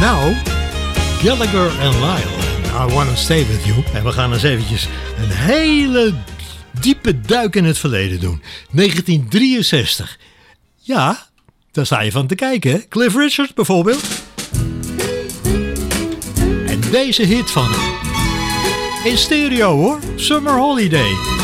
Nou, Gallagher en Lyle, I Wanna Stay With You. En we gaan eens eventjes een hele diepe duik in het verleden doen. 1963. Ja, daar sta je van te kijken, hè? Cliff Richard bijvoorbeeld. En deze hit van hem. In stereo hoor, Summer Holiday.